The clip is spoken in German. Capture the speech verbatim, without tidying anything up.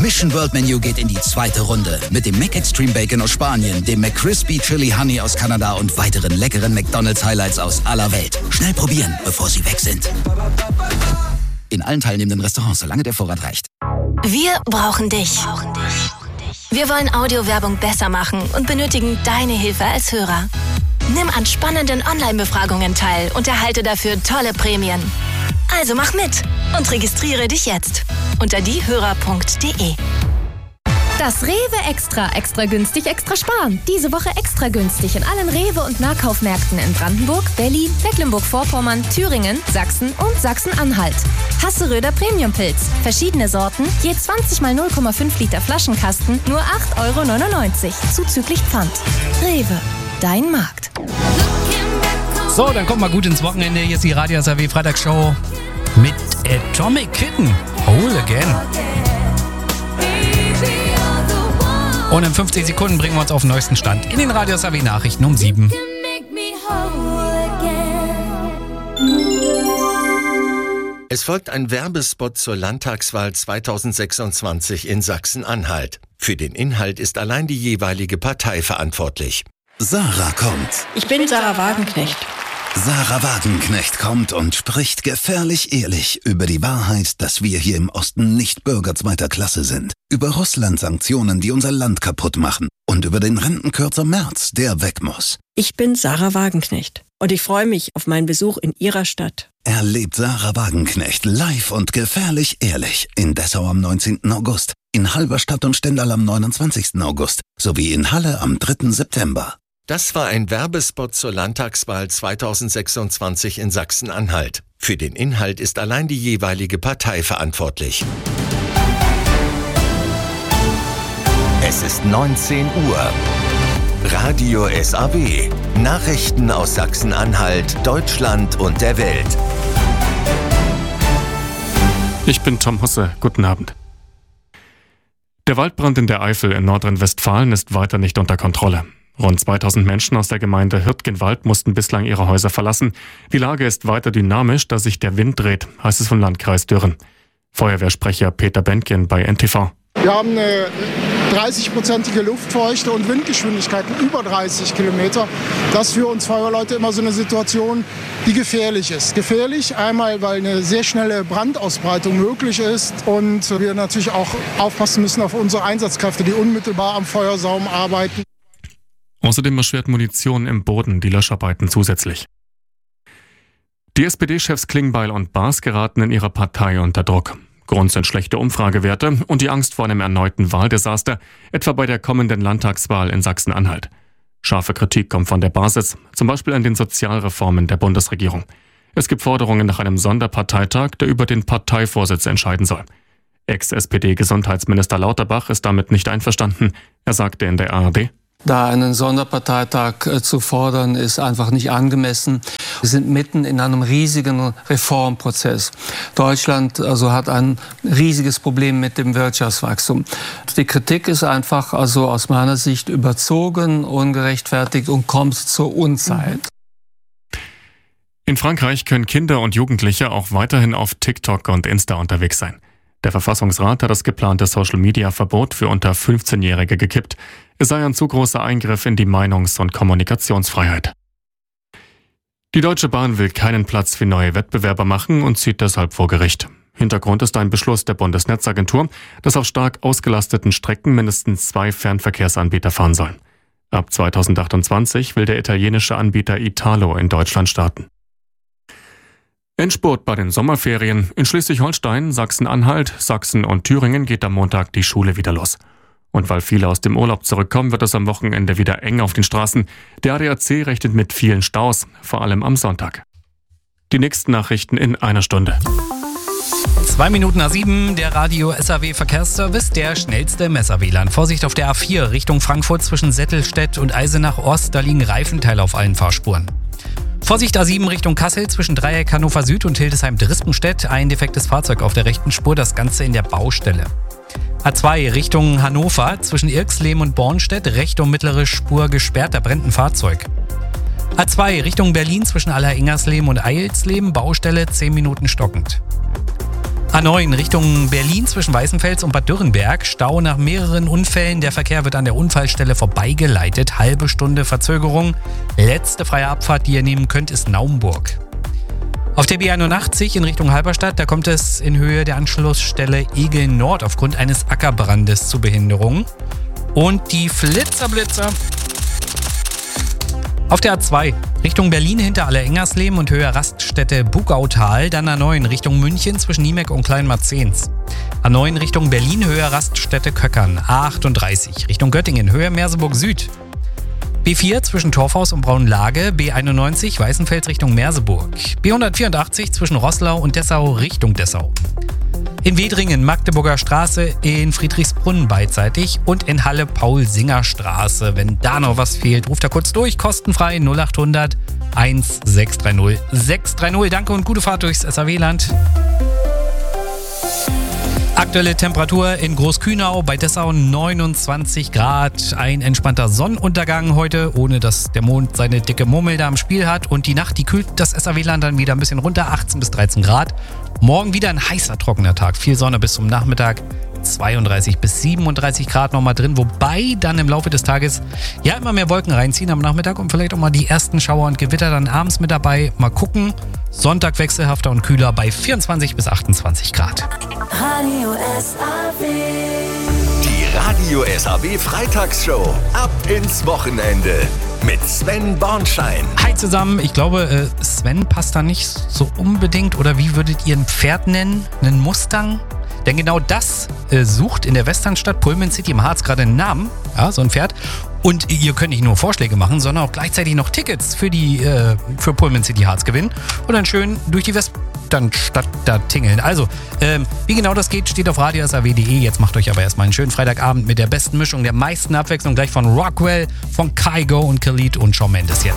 Mission World Menu geht in die zweite Runde. Mit dem McExtreme Bacon aus Spanien, dem McCrispy Chili Honey aus Kanada und weiteren leckeren McDonald's Highlights aus aller Welt. Schnell probieren, bevor sie weg sind. In allen teilnehmenden Restaurants, solange der Vorrat reicht. Wir brauchen dich. Wir wollen Audiowerbung besser machen und benötigen deine Hilfe als Hörer. Nimm an spannenden Online-Befragungen teil und erhalte dafür tolle Prämien. Also mach mit und registriere dich jetzt unter diehörer punkt de. Das Rewe Extra, extra günstig, extra sparen. Diese Woche extra günstig in allen Rewe- und Nahkaufmärkten in Brandenburg, Berlin, Mecklenburg-Vorpommern, Thüringen, Sachsen und Sachsen-Anhalt. Hasseröder Premiumpilz. Verschiedene Sorten, je zwanzig mal null Komma fünf Liter Flaschenkasten, nur acht Euro neunundneunzig, zuzüglich Pfand. Rewe, dein Markt. So, dann kommt mal gut ins Wochenende. Hier ist die Radio S R W Freitagsshow mit Atomic Kitten. Whole Again. Und in fünfzig Sekunden bringen wir uns auf den neuesten Stand in den Radio S R W Nachrichten um sieben. Es folgt ein Werbespot zur Landtagswahl zweitausendsechsundzwanzig in Sachsen-Anhalt. Für den Inhalt ist allein die jeweilige Partei verantwortlich. Sarah kommt. Ich bin Sarah Wagenknecht. Sarah Wagenknecht kommt und spricht gefährlich ehrlich über die Wahrheit, dass wir hier im Osten nicht Bürger zweiter Klasse sind. Über Russland-Sanktionen, die unser Land kaputt machen. Und über den Rentenkürzer Merz, der weg muss. Ich bin Sarah Wagenknecht und ich freue mich auf meinen Besuch in Ihrer Stadt. Erlebt Sarah Wagenknecht live und gefährlich ehrlich in Dessau am neunzehnten August, in Halberstadt und Stendal am neunundzwanzigsten August sowie in Halle am dritten September. Das war ein Werbespot zur Landtagswahl zweitausendsechsundzwanzig in Sachsen-Anhalt. Für den Inhalt ist allein die jeweilige Partei verantwortlich. Es ist neunzehn Uhr. Radio S A W. Nachrichten aus Sachsen-Anhalt, Deutschland und der Welt. Ich bin Tom Husse. Guten Abend. Der Waldbrand in der Eifel in Nordrhein-Westfalen ist weiter nicht unter Kontrolle. Rund zweitausend Menschen aus der Gemeinde Hürtgenwald mussten bislang ihre Häuser verlassen. Die Lage ist weiter dynamisch, da sich der Wind dreht, heißt es vom Landkreis Dürren. Feuerwehrsprecher Peter Bentgen bei N T V. Wir haben eine dreißig-prozentige Luftfeuchte und Windgeschwindigkeiten über dreißig Kilometer. Das ist für uns Feuerwehrleute immer so eine Situation, die gefährlich ist. Gefährlich einmal, weil eine sehr schnelle Brandausbreitung möglich ist und wir natürlich auch aufpassen müssen auf unsere Einsatzkräfte, die unmittelbar am Feuersaum arbeiten. Außerdem erschwert Munition im Boden die Löscharbeiten zusätzlich. Die S P D-Chefs Klingbeil und Baas geraten in ihrer Partei unter Druck. Grund sind schlechte Umfragewerte und die Angst vor einem erneuten Wahldesaster, etwa bei der kommenden Landtagswahl in Sachsen-Anhalt. Scharfe Kritik kommt von der Basis, zum Beispiel an den Sozialreformen der Bundesregierung. Es gibt Forderungen nach einem Sonderparteitag, der über den Parteivorsitz entscheiden soll. Ex-S P D-Gesundheitsminister Lauterbach ist damit nicht einverstanden. Er sagte in der A R D: Da einen Sonderparteitag äh, zu fordern, ist einfach nicht angemessen. Wir sind mitten in einem riesigen Reformprozess. Deutschland also hat ein riesiges Problem mit dem Wirtschaftswachstum. Die Kritik ist einfach also aus meiner Sicht überzogen, ungerechtfertigt und kommt zur Unzeit. In Frankreich können Kinder und Jugendliche auch weiterhin auf TikTok und Insta unterwegs sein. Der Verfassungsrat hat das geplante Social-Media-Verbot für unter fünfzehnjährige gekippt. Es sei ein zu großer Eingriff in die Meinungs- und Kommunikationsfreiheit. Die Deutsche Bahn will keinen Platz für neue Wettbewerber machen und zieht deshalb vor Gericht. Hintergrund ist ein Beschluss der Bundesnetzagentur, dass auf stark ausgelasteten Strecken mindestens zwei Fernverkehrsanbieter fahren sollen. Ab zweitausendachtundzwanzig will der italienische Anbieter Italo in Deutschland starten. Endspurt bei den Sommerferien. In Schleswig-Holstein, Sachsen-Anhalt, Sachsen und Thüringen geht am Montag die Schule wieder los. Und weil viele aus dem Urlaub zurückkommen, wird es am Wochenende wieder eng auf den Straßen. Der A D A C rechnet mit vielen Staus, vor allem am Sonntag. Die nächsten Nachrichten in einer Stunde. Zwei Minuten nach sieben, der Radio S A W Verkehrsservice, der schnellste Messer-W L A N. Vorsicht auf der A vier Richtung Frankfurt zwischen Settelstedt und Eisenach Ost, da liegen Reifenteile auf allen Fahrspuren. Vorsicht A sieben Richtung Kassel zwischen Dreieck Hannover Süd und Hildesheim-Drispenstedt. Ein defektes Fahrzeug auf der rechten Spur, das Ganze in der Baustelle. A zwei Richtung Hannover zwischen Irxleben und Bornstedt, rechte und mittlere Spur gesperrt, da brennt ein Fahrzeug. A zwei Richtung Berlin zwischen Aller-Ingersleben und Eilsleben, Baustelle zehn Minuten stockend. A neun Richtung Berlin zwischen Weißenfels und Bad Dürrenberg. Stau nach mehreren Unfällen. Der Verkehr wird an der Unfallstelle vorbeigeleitet. Halbe Stunde Verzögerung. Letzte freie Abfahrt, die ihr nehmen könnt, ist Naumburg. Auf der B einundachtzig in Richtung Halberstadt, da kommt es in Höhe der Anschlussstelle Egel Nord aufgrund eines Ackerbrandes zu Behinderungen. Und die Flitzerblitzer auf der A zwei Richtung Berlin hinter Allerengernsleben und Höhe Raststätte Bugautal, dann A neun Richtung München zwischen Niemek und Kleinmarzens. A neun Richtung Berlin, Höhe Raststätte Köckern. A achtunddreißig Richtung Göttingen, Höhe Merseburg Süd. B vier zwischen Torfhaus und Braunlage, B einundneunzig Weißenfels Richtung Merseburg. B hundertvierundachtzig zwischen Roßlau und Dessau Richtung Dessau. In Wedringen Magdeburger Straße, in Friedrichsbrunn beidseitig und in Halle Paul-Singer-Straße. Wenn da noch was fehlt, ruft da kurz durch, kostenfrei null acht hundert sechs drei null sechs drei null. Danke und gute Fahrt durchs S A W-Land. Aktuelle Temperatur in Großkühnau bei Dessau neunundzwanzig Grad. Ein entspannter Sonnenuntergang heute, ohne dass der Mond seine dicke Murmel da im Spiel hat. Und die Nacht, die kühlt das S A W-Land dann wieder ein bisschen runter, achtzehn bis dreizehn Grad. Morgen wieder ein heißer, trockener Tag. Viel Sonne bis zum Nachmittag. zweiunddreißig bis siebenunddreißig Grad nochmal drin. Wobei dann im Laufe des Tages ja immer mehr Wolken reinziehen am Nachmittag und vielleicht auch mal die ersten Schauer und Gewitter dann abends mit dabei. Mal gucken. Sonntag wechselhafter und kühler bei vierundzwanzig bis achtundzwanzig Grad. Radio S A W. Die Radio S A W Freitagsshow. Ab ins Wochenende. Mit Sven Bornschein. Hi zusammen. Ich glaube, Sven passt da nicht so unbedingt. Oder wie würdet ihr ein Pferd nennen? Einen Mustang? Denn genau das äh, sucht in der Westernstadt Pullman City im Harz gerade einen Namen. Ja, so ein Pferd. Und ihr könnt nicht nur Vorschläge machen, sondern auch gleichzeitig noch Tickets für die äh, für Pullman City Harz gewinnen. Und dann schön durch die Westernstadt da tingeln. Also, ähm, wie genau das geht, steht auf radio s a w punkt de. Jetzt macht euch aber erstmal einen schönen Freitagabend mit der besten Mischung, der meisten Abwechslung gleich von Rockwell, von Kygo und Khalid und Shawn Mendes jetzt.